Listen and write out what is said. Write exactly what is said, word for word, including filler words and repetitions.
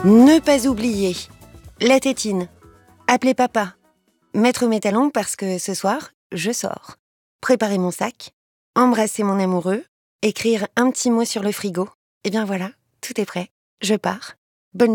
Ne pas oublier. La tétine. Appeler papa. Mettre mes talons parce que ce soir, je sors. Préparer mon sac. Embrasser mon amoureux. Écrire un petit mot sur le frigo. Et bien voilà, tout est prêt. Je pars.